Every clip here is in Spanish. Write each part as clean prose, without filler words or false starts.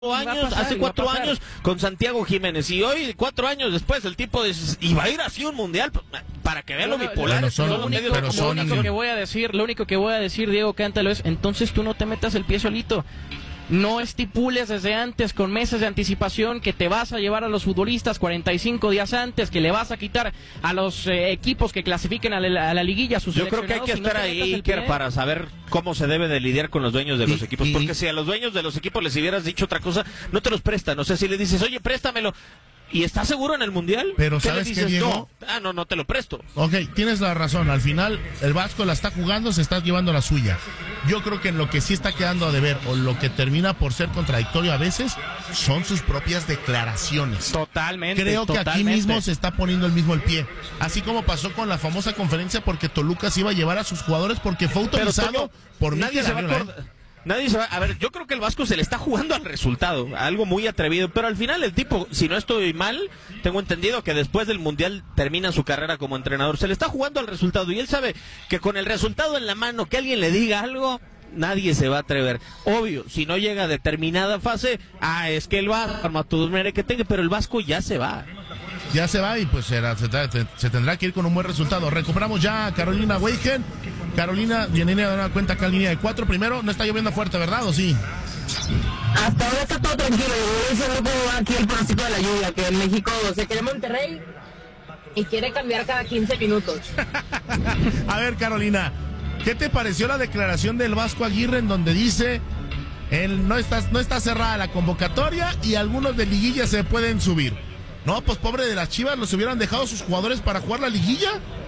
Hace 4 años con Santiago Jiménez, y hoy 4 años después el tipo iba a ir así un mundial, para que vean lo bipolar. Lo único que voy a decir, Diego Cántalo, es: entonces tú no te metas el pie solito. No estipules desde antes, con meses de anticipación, que te vas a llevar a los futbolistas 45 días antes, que le vas a quitar a los equipos que clasifiquen a la liguilla sus seleccionados. Yo creo que hay que estar ahí, Iker, para saber cómo se debe de lidiar con los dueños de los equipos, porque si a los dueños de los equipos les hubieras dicho otra cosa, no te los prestan. O sea, si le dices, oye, préstamelo, ¿y estás seguro en el mundial? Pero ¿sabes qué, Diego? No te lo presto. Ok, tienes la razón. Al final, el Vasco la está jugando, se está llevando la suya. Yo creo que en lo que sí está quedando a deber, o lo que termina por ser contradictorio a veces, son sus propias declaraciones. Totalmente. Creo que aquí mismo se está poniendo el pie. Así como pasó con la famosa conferencia porque Toluca se iba a llevar a sus jugadores porque fue autorizado por nadie se va a acordar. A ver, yo creo que el Vasco se le está jugando al resultado, algo muy atrevido, pero al final el tipo, si no estoy mal, tengo entendido que después del Mundial termina su carrera como entrenador, se le está jugando al resultado, y él sabe que con el resultado en la mano, que alguien le diga algo, nadie se va a atrever. Obvio, si no llega a determinada fase, es que el Vasco arma todo el que tenga, pero el Vasco ya se va. Ya se va y pues se tendrá que ir con un buen resultado. Recuperamos ya a Carolina Weigen. Carolina, viene a dar una cuenta acá en línea de 4. Primero, no está lloviendo fuerte, ¿verdad? ¿O sí? Hasta ahora está todo tranquilo. Yo voy a cómo va aquí el pronóstico de la lluvia, que en México se quiere Monterrey y quiere cambiar cada 15 minutos. A ver, Carolina, ¿qué te pareció la declaración del Vasco Aguirre en donde dice no está cerrada la convocatoria y algunos de liguilla se pueden subir? No, pues pobre de las Chivas, los hubieran dejado sus jugadores para jugar la liguilla.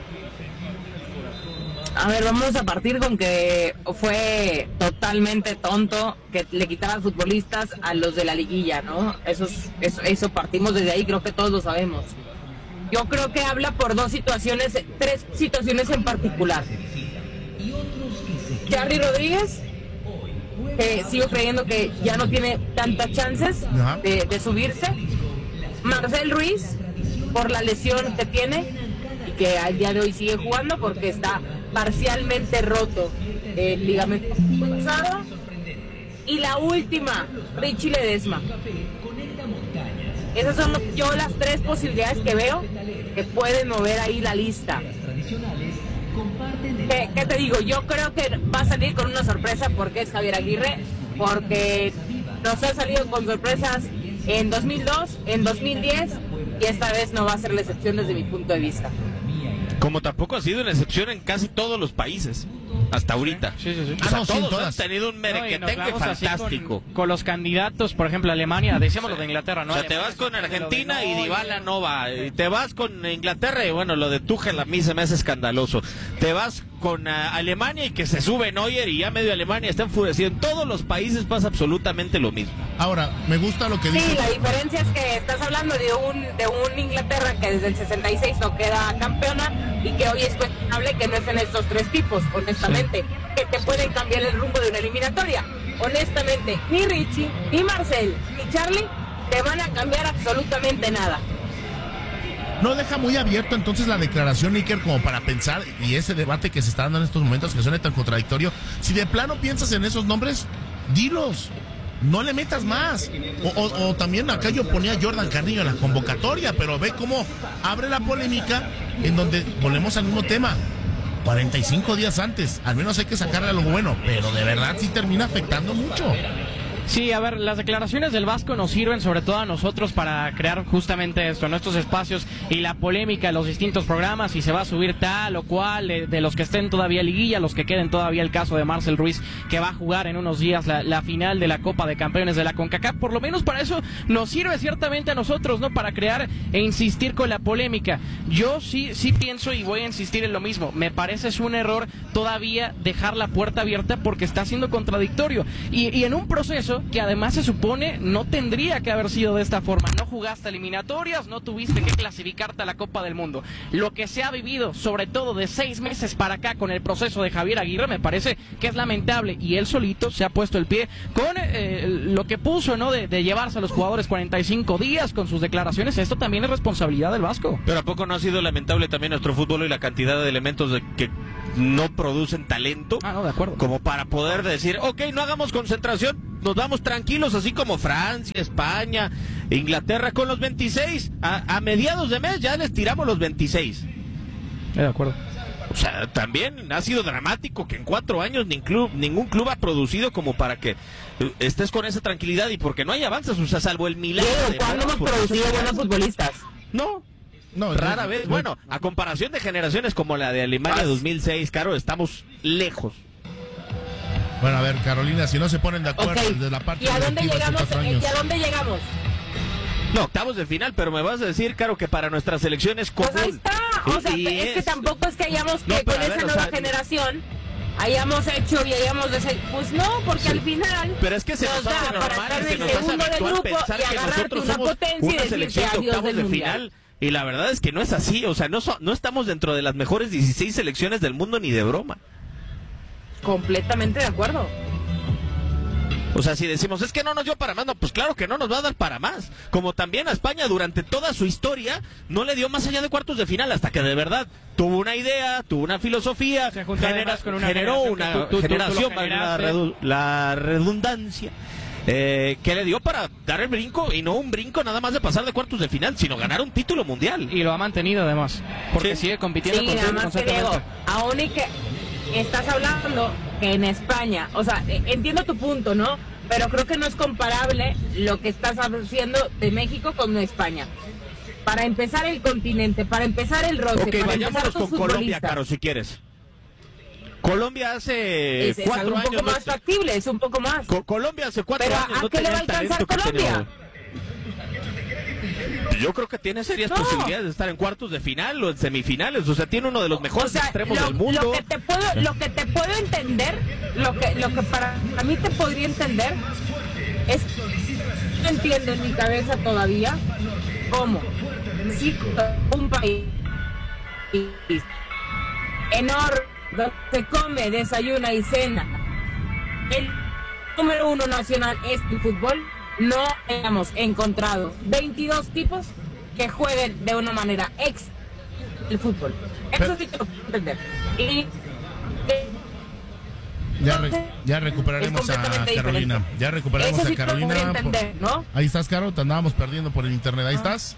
A ver, vamos a partir con que fue totalmente tonto que le quitaran futbolistas a los de la liguilla, ¿no? Eso partimos desde ahí, creo que todos lo sabemos. Yo creo que habla por tres situaciones en particular. Charly Rodríguez, sigo creyendo que ya no tiene tantas chances de subirse. Marcel Ruiz, por la lesión que tiene y que al día de hoy sigue jugando porque está parcialmente roto el ligamento cruzado. Y la última, Richie Ledesma. Esas son las 3 posibilidades que veo que pueden mover ahí la lista. ¿Qué te digo? Yo creo que va a salir con una sorpresa porque es Javier Aguirre, porque nos ha salido con sorpresas en 2002, en 2010, y esta vez no va a ser la excepción desde mi punto de vista. Como tampoco ha sido una excepción en casi todos los países, hasta ahorita. Sí. O sea, todos han tenido un merequetengue fantástico. Con los candidatos, por ejemplo, Alemania, decíamos lo de Inglaterra, ¿no? O sea, te vas con Argentina y Dybala no va. Y te vas con Inglaterra y bueno, lo de Tuchel a mí se me hace escandaloso. Te vas con Alemania y que se sube Neuer y ya medio Alemania está enfurecido. En todos los países pasa absolutamente lo mismo. Ahora, me gusta lo que dice. Sí, la diferencia es que estás hablando de un Inglaterra que desde el 66 no queda campeona y que hoy es cuestionable que no estén estos 3 tipos, honestamente, que te pueden cambiar el rumbo de una eliminatoria. Honestamente, ni Richie, ni Marcel, ni Charly te van a cambiar absolutamente nada. No deja muy abierto entonces la declaración, Iker, como para pensar, y ese debate que se está dando en estos momentos que suena tan contradictorio. Si de plano piensas en esos nombres, dilos, no le metas más. O también acá yo ponía a Jordan Carrillo en la convocatoria, pero ve cómo abre la polémica en donde volvemos al mismo tema. 45 días antes, al menos hay que sacarle algo bueno, pero de verdad sí termina afectando mucho. Sí, a ver, las declaraciones del Vasco nos sirven sobre todo a nosotros para crear justamente esto, nuestros espacios y la polémica en los distintos programas, si se va a subir tal o cual, de los que estén todavía liguilla, los que queden todavía, el caso de Marcel Ruiz, que va a jugar en unos días la final de la Copa de Campeones de la CONCACAF. Por lo menos para eso nos sirve ciertamente a nosotros, ¿no? Para crear e insistir con la polémica. Yo sí pienso y voy a insistir en lo mismo. Me parece es un error todavía dejar la puerta abierta porque está siendo contradictorio. Y en un proceso que además se supone no tendría que haber sido de esta forma. No jugaste eliminatorias, no tuviste que clasificarte a la Copa del Mundo. Lo que se ha vivido, sobre todo de 6 meses para acá con el proceso de Javier Aguirre, me parece que es lamentable, y él solito se ha puesto el pie con lo que puso, ¿no? De llevarse a los jugadores 45 días con sus declaraciones. Esto también es responsabilidad del Vasco. Pero ¿a poco no ha sido lamentable también nuestro fútbol y la cantidad de elementos que no producen talento? No, de acuerdo. Como para poder decir, ok, no hagamos concentración, nos vamos tranquilos, así como Francia, España, Inglaterra, con los 26. A mediados de mes ya les tiramos los 26. De acuerdo. O sea, también ha sido dramático que en 4 años ningún club ha producido como para que estés con esa tranquilidad, y porque no hay avances, o sea, salvo el milagro. ¿Cuándo hemos producido buenos futbolistas? No, rara vez. Bueno, a comparación de generaciones como la de Alemania 2006, Caro, estamos lejos. Bueno, a ver, Carolina, si no se ponen de acuerdo desde la parte ¿Y a dónde llegamos? ¿Y a dónde llegamos? No, octavos de final, pero me vas a decir, Caro, que para nuestra selección es común. Pues ahí está. O sea, es que tampoco es que hayamos con esa nueva generación hayamos hecho y hayamos pues no, porque al final pero es que se nos hace normal, se nos hace habitual pensar que nosotros somos una selección de octavos de final, y la verdad es que no es así. O sea, no estamos dentro de las mejores 16 selecciones del mundo ni de broma. Completamente de acuerdo. O sea, si decimos, es que no nos dio para más, no, pues claro que no nos va a dar para más. Como también a España durante toda su historia no le dio más allá de cuartos de final, hasta que de verdad tuvo una idea, tuvo una filosofía, generó una generación, la redundancia, que le dio para dar el brinco, y no un brinco nada más de pasar de cuartos de final, sino ganar un título mundial. Y lo ha mantenido además, porque sigue compitiendo constantemente. Aún y que estás hablando que en España, o sea, entiendo tu punto, ¿no? Pero creo que no es comparable lo que estás haciendo de México con España. Para empezar el continente, para empezar el roce, para vayámonos con Colombia, Caro, si quieres. Colombia hace 4 años... Es un poco más factible, es un poco más. Colombia hace 4 años no tenía el talento que Colombia? Yo creo que tiene serias posibilidades de estar en cuartos de final o en semifinales. O sea, tiene uno de los mejores extremos del mundo. Lo que te puedo entender, lo que para mí te podría entender, es no entiendo en mi cabeza todavía cómo si un país enorme donde se come, desayuna y cena, el número 1 nacional es el fútbol, no hemos encontrado 22 tipos que jueguen de una manera el fútbol. Eso sí te lo puedo entender. Y ya recuperaremos a Carolina. Diferente. Ya recuperaremos Eso sí a Carolina. Te lo entender, ¿no? Ahí estás, Caro. Te andábamos perdiendo por el internet. Ahí estás.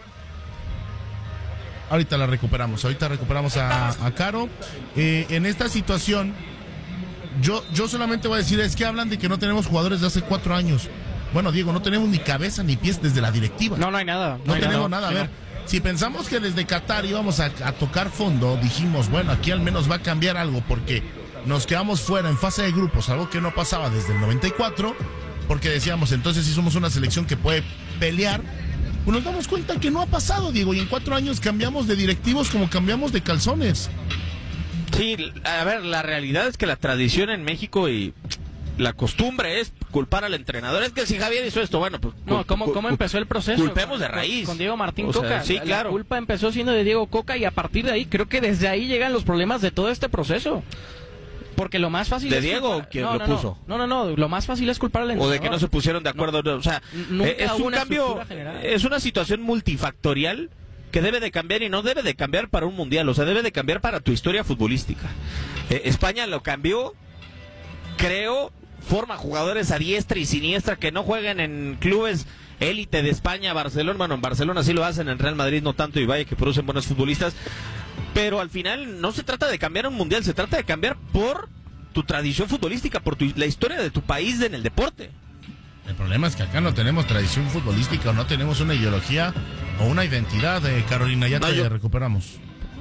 Ahorita la recuperamos. Ahorita recuperamos a Caro. En esta situación, yo solamente voy a decir, es que hablan de que no tenemos jugadores de hace 4 años. Bueno, Diego, no tenemos ni cabeza ni pies desde la directiva. No hay nada. No tenemos nada. A ver, si pensamos que desde Qatar íbamos a tocar fondo, dijimos, bueno, aquí al menos va a cambiar algo, porque nos quedamos fuera en fase de grupos, algo que no pasaba desde el 94, porque decíamos, entonces si somos una selección que puede pelear. Pues nos damos cuenta que no ha pasado, Diego, y en 4 años cambiamos de directivos como cambiamos de calzones. Sí, a ver, la realidad es que la tradición en México y la costumbre es culpar al entrenador. Es que si Javier hizo esto, bueno, pues... No, ¿cómo empezó el proceso? Culpemos de raíz. Con Diego Martín Coca. Sí, claro. La culpa empezó siendo de Diego Coca, y a partir de ahí, creo que desde ahí llegan los problemas de todo este proceso. Porque lo más fácil ¿De Diego quien lo puso? No, lo más fácil es culpar al entrenador. O de que no se pusieron de acuerdo. O sea, es un cambio, es una situación multifactorial que debe de cambiar, y no debe de cambiar para un mundial. O sea, debe de cambiar para tu historia futbolística. España lo cambió, creo, forma jugadores a diestra y siniestra que no jueguen en clubes élite de España, Barcelona. Bueno, en Barcelona sí lo hacen, en Real Madrid no tanto, y vaya que producen buenos futbolistas. Pero al final no se trata de cambiar un mundial, se trata de cambiar por tu tradición futbolística, por la historia de tu país en el deporte. El problema es que acá no tenemos tradición futbolística, o no tenemos una ideología o una identidad, Carolina. Ya te recuperamos.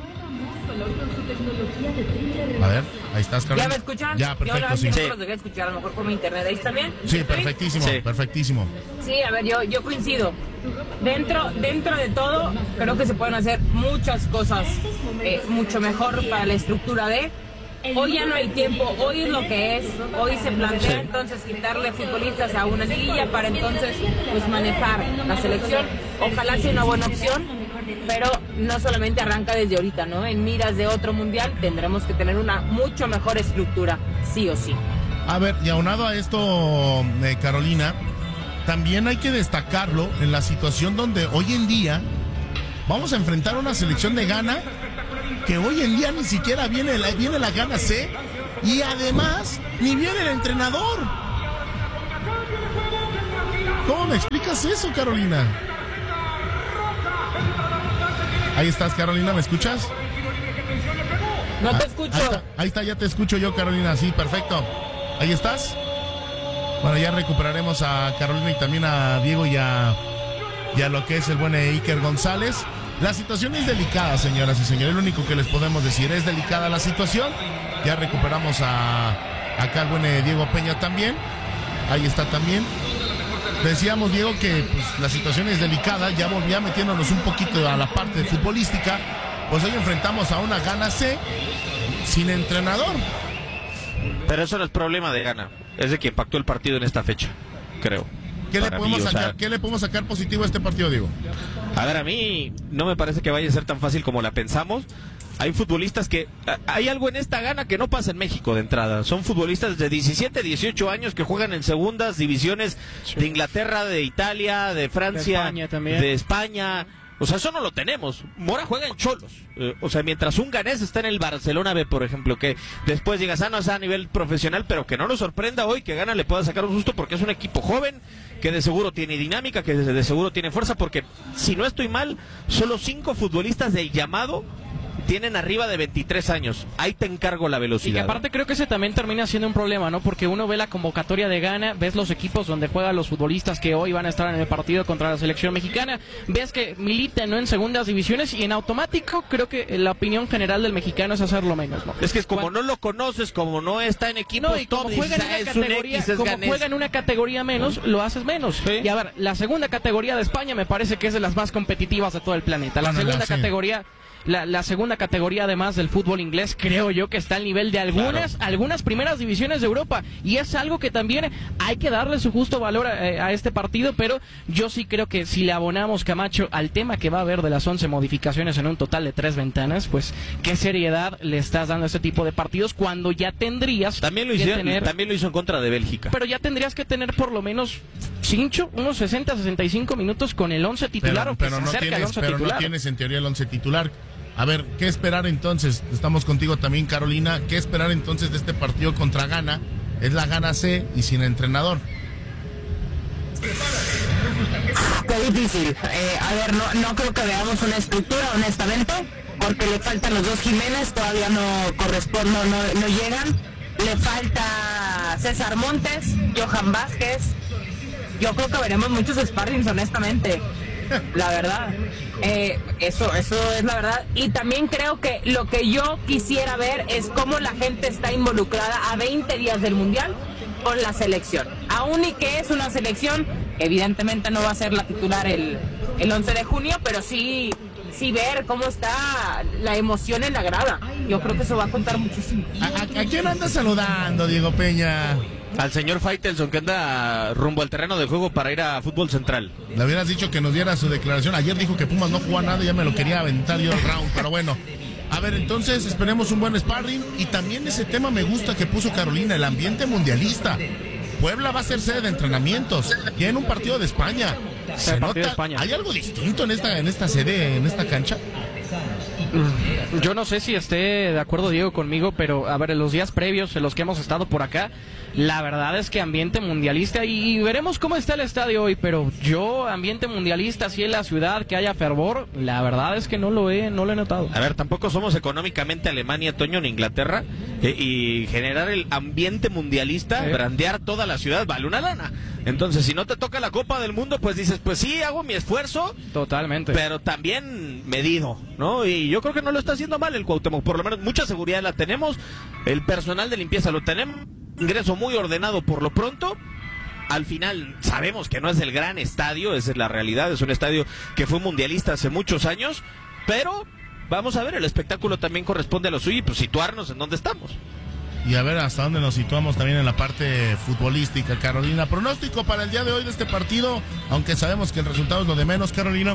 A ver, ahí estás, Carolina. ¿Ya me escuchan? Ya, perfecto, sí. Yo los dejé escuchar, a lo mejor por mi internet. ¿Ahí está bien? Sí, perfectísimo, perfectísimo. Sí, a ver, yo coincido. Dentro de todo, creo que se pueden hacer muchas cosas mucho mejor para la estructura de... Hoy ya no hay tiempo, hoy es lo que es, hoy se plantea entonces quitarle futbolistas a una liguilla para entonces pues manejar la selección. Ojalá sea una buena opción, pero no solamente arranca desde ahorita, ¿no? En miras de otro mundial tendremos que tener una mucho mejor estructura, sí o sí. A ver, y aunado a esto, Carolina, también hay que destacarlo en la situación donde hoy en día vamos a enfrentar una selección de Ghana que hoy en día ni siquiera viene la Ghana C, y además ni viene el entrenador. ¿Cómo me explicas eso, Carolina? Ahí estás, Carolina, ¿me escuchas? No te escucho. Ahí está, ya te escucho yo, Carolina, sí, perfecto. Ahí estás. Bueno, ya recuperaremos a Carolina y también a Diego y a lo que es el buen Iker González. La situación es delicada, señoras y señores, lo único que les podemos decir, es delicada la situación. Ya recuperamos acá el buen Diego Peña también. Ahí está también. Decíamos, Diego, que pues, la situación es delicada, ya metiéndonos un poquito a la parte futbolística, pues hoy enfrentamos a una Ghana C sin entrenador. Pero eso no es problema de Ghana, es de quien pactó el partido en esta fecha, creo. ¿Qué le podemos sacar positivo a este partido, Diego? A ver, a mí no me parece que vaya a ser tan fácil como la pensamos. Hay futbolistas que... Hay algo en esta Ghana que no pasa en México de entrada. Son futbolistas de 17, 18 años que juegan en segundas divisiones de Inglaterra, de Italia, de Francia, de España. O sea, eso no lo tenemos. Mora juega en Cholos. O sea, mientras un ganés está en el Barcelona B, por ejemplo, que después llega sano a nivel profesional, pero que no nos sorprenda hoy que Ghana le pueda sacar un susto porque es un equipo joven, que de seguro tiene dinámica, que de seguro tiene fuerza, porque si no estoy mal, solo 5 futbolistas del llamado tienen arriba de 23 años. Ahí te encargo la velocidad. Y que aparte creo que ese también termina siendo un problema, ¿no? Porque uno ve la convocatoria de Ghana, ves los equipos donde juegan los futbolistas que hoy van a estar en el partido contra la selección mexicana, ves que militan, ¿no?, en segundas divisiones, y en automático creo que la opinión general del mexicano es hacerlo menos, ¿no? Es que como no lo conoces, como no está en equipos, no, y como juega en una categoría menos, lo haces menos. ¿Sí? Y a ver, la segunda categoría de España me parece que es de las más competitivas de todo el planeta. La segunda categoría... La segunda categoría, además del fútbol inglés, creo yo que está al nivel de algunas primeras divisiones de Europa, y es algo que también hay que darle su justo valor a este partido. Pero yo sí creo que si le abonamos, Camacho, al tema que va a haber de las 11 modificaciones en un total de 3 ventanas, pues qué seriedad le estás dando a este tipo de partidos cuando ya tendrías también lo hizo en contra de Bélgica, pero ya tendrías que tener por lo menos unos 60-65 minutos con el 11 titular, pero no tienes en teoría el 11 titular. A ver, ¿qué esperar entonces? Estamos contigo también, Carolina. ¿Qué esperar entonces de este partido contra Ghana? Es la Ghana C y sin entrenador. Qué difícil. A ver, no creo que veamos una estructura, honestamente, porque le faltan los dos Jiménez, todavía no corresponden, no llegan. Le falta César Montes, Johan Vázquez. Yo creo que veremos muchos sparrings, honestamente. La verdad, eso es la verdad. Y también creo que lo que yo quisiera ver es cómo la gente está involucrada a 20 días del Mundial con la selección. Aún y que es una selección, evidentemente no va a ser la titular el 11 de junio, pero sí ver cómo está la emoción en la grada. Yo creo que eso va a contar muchísimo. ¿A quién anda saludando, Diego Peña? Al señor Faitelson, que anda rumbo al terreno de juego para ir a Fútbol Central. Le hubieras dicho que nos diera su declaración. Ayer dijo que Pumas no jugaba nada y ya me lo quería aventar yo el round, pero bueno. A ver, entonces esperemos un buen sparring. Y también ese tema me gusta que puso Carolina, el ambiente mundialista. Puebla va a ser sede de entrenamientos. Tiene un partido de España. ¿Hay algo distinto en esta sede, en esta cancha? Yo no sé si esté de acuerdo Diego conmigo, pero a ver, en los días previos en los que hemos estado por acá, la verdad es que ambiente mundialista, y veremos cómo está el estadio hoy, pero yo ambiente mundialista así en la ciudad, que haya fervor, la verdad es que no lo he notado. A ver, tampoco somos económicamente Alemania, Toño, ni Inglaterra, y generar el ambiente mundialista, brandear toda la ciudad, vale una lana. Entonces, si no te toca la Copa del Mundo, pues dices, pues sí, hago mi esfuerzo. Totalmente. Pero también medido, ¿no? Y yo creo que no lo está haciendo mal el Cuauhtémoc. Por lo menos mucha seguridad la tenemos. El personal de limpieza lo tenemos. Ingreso muy ordenado por lo pronto. Al final sabemos que no es el gran estadio, esa es la realidad. Es un estadio que fue mundialista hace muchos años. Pero vamos a ver, el espectáculo también corresponde a lo suyo y pues situarnos en donde estamos. Y a ver hasta dónde nos situamos también en la parte futbolística, Carolina. Pronóstico para el día de hoy de este partido, aunque sabemos que el resultado es lo de menos, Carolina.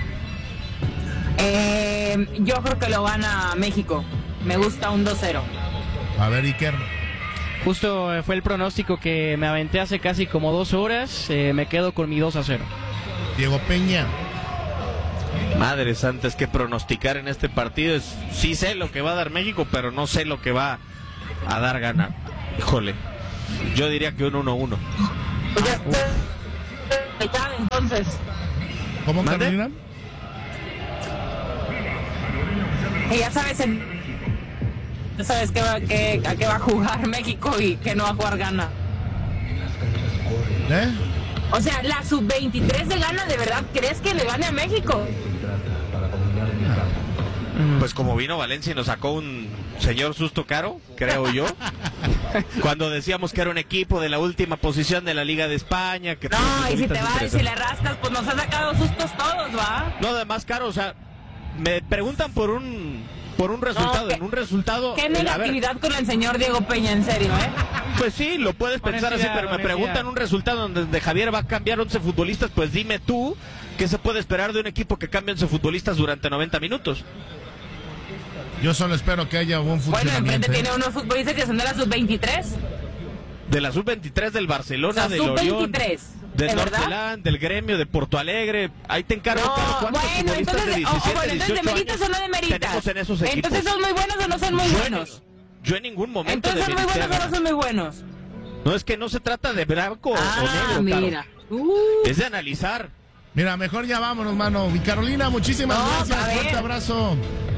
Yo creo que lo gana México. Me gusta un 2-0. A ver, Iker. Justo fue el pronóstico que me aventé hace casi como 2 horas. Me quedo con mi 2-0. Diego Peña. Madre santa, es que pronosticar en este partido sí sé lo que va a dar México, pero no sé lo que va a dar Ghana. Híjole, yo diría que un 1-1. Pechada, entonces. ¿Cómo, Carolina? Ya sabes a qué va a jugar México y que no va a jugar Ghana. O sea, la sub-23 de Ghana, ¿de verdad crees que le gane a México? Pues como vino Valencia y nos sacó un señor susto caro, creo yo, cuando decíamos que era un equipo de la última posición de la Liga de España. Que no, y si te vas y si le rascas, pues nos ha sacado sustos todos, ¿va? No, además, caro, o sea, me preguntan por un resultado, no, en un resultado... Qué negatividad con el señor Diego Peña, en serio, ¿eh? Pues sí, lo puedes pensar así, pero me preguntan un resultado donde Javier va a cambiar 11 futbolistas, pues dime tú, ¿qué se puede esperar de un equipo que cambia 11 futbolistas durante 90 minutos? Yo solo espero que haya un funcionamiento. Bueno, enfrente tiene unos futbolistas que son de la sub-23. De la sub-23 del Barcelona, del Orión, del Nortelán, del Gremio, de Porto Alegre. Ahí te encargo. No, bueno, entonces, de 17, entonces ¿demeritas o no demeritas? Tenemos en esos equipos. Entonces, ¿son muy buenos o no son muy buenos? Yo en ningún momento. Entonces, ¿son muy buenos o no son muy buenos? No, es que no se trata de blanco o negro, mira. Es de analizar. Mira, mejor ya vámonos, mano. Mi Carolina, muchísimas gracias. Fuerte abrazo.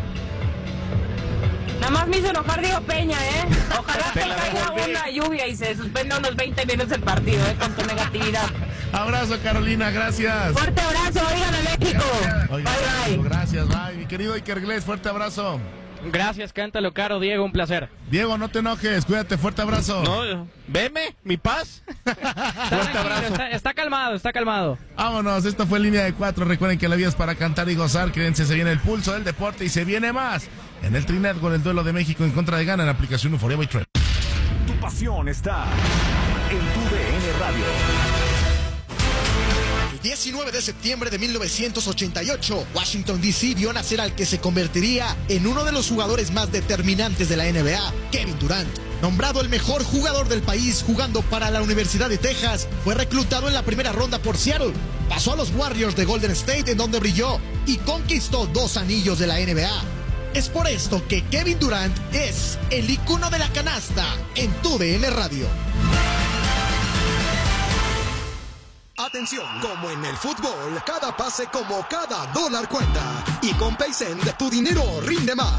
Nada más me hizo enojar Diego Peña, ¿eh? Ojalá que caiga una lluvia y se suspenda unos 20 minutos el partido, con tu negatividad. Abrazo, Carolina, gracias. Fuerte abrazo, oigan a México. Bye, bye. Gracias, bye. Mi querido Iker Inglés, fuerte abrazo. Gracias, cántalo, caro, Diego, un placer. Diego, no te enojes, cuídate, fuerte abrazo. No, veme, mi paz. Fuerte abrazo. Está calmado, está calmado. Vámonos, esto fue Línea de 4. Recuerden que la vida es para cantar y gozar. Quédense, se viene el pulso del deporte y se viene más. En el Trinet con el duelo de México en contra de Ghana en la aplicación Euphoria by Trend. Tu pasión está en tu DN Radio. El 19 de septiembre de 1988, Washington D.C. vio nacer al que se convertiría en uno de los jugadores más determinantes de la NBA, Kevin Durant. Nombrado el mejor jugador del país jugando para la Universidad de Texas, fue reclutado en la primera ronda por Seattle. Pasó a los Warriors de Golden State, en donde brilló y conquistó 2 anillos de la NBA. Es por esto que Kevin Durant es el ícono de la canasta en tu DN Radio. Atención, como en el fútbol, cada pase como cada dólar cuenta. Y con Paycent, tu dinero rinde más.